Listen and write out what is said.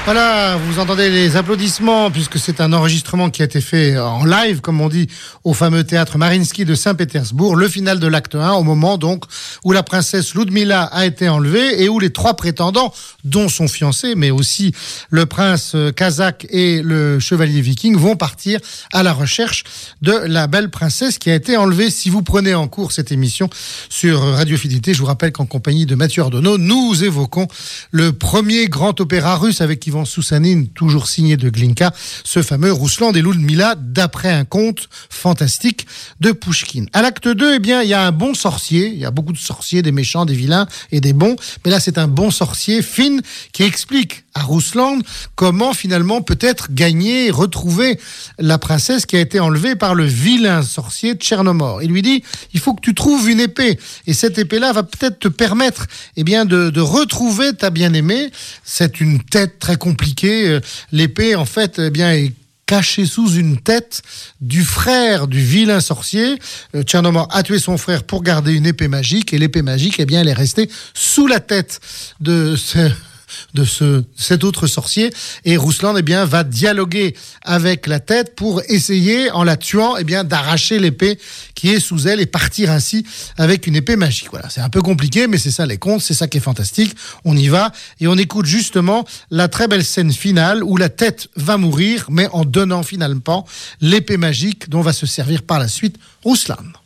Voilà, vous entendez les applaudissements puisque c'est un enregistrement qui a été fait en live, comme on dit, au fameux théâtre Mariinsky de Saint-Pétersbourg, le final de l'acte 1, au moment donc où la princesse Ludmila a été enlevée et où les trois prétendants, dont son fiancé, mais aussi le prince kazakh et le chevalier viking, vont partir à la recherche de la belle princesse qui a été enlevée. Si vous prenez en cours cette émission sur Radio Fidélité, je vous rappelle qu'en compagnie de Mathieu Ardonneau, nous évoquons le premier grand opéra russe avec Ivan Soussanine, toujours signé de Glinka, ce fameux Rouslan et Ludmila, d'après un conte fantastique de Pouchkine. À l'acte 2, eh bien, il y a un bon sorcier. Il y a beaucoup de sorciers, des méchants, des vilains et des bons. Mais là, c'est un bon sorcier, Finn, qui explique à Rouslan comment finalement peut-être gagner, retrouver la princesse qui a été enlevée par le vilain sorcier Tchernomor. Il lui dit, il faut que tu trouves une épée. Et cette épée-là va peut-être te permettre, eh bien, de retrouver ta bien-aimée. C'est une tête très compliquée. L'épée, en fait, eh bien, est caché sous une tête du frère du vilain sorcier. Tchernomor a tué son frère pour garder une épée magique, et l'épée magique, eh bien, elle est restée sous la tête de cet autre sorcier, et Rouslan, eh bien, va dialoguer avec la tête pour essayer, en la tuant, eh bien, d'arracher l'épée qui est sous elle et partir ainsi avec une épée magique. Voilà, c'est un peu compliqué, mais c'est ça les contes, c'est ça qui est fantastique. On y va et on écoute justement la très belle scène finale où la tête va mourir, mais en donnant finalement l'épée magique dont va se servir par la suite Rouslan.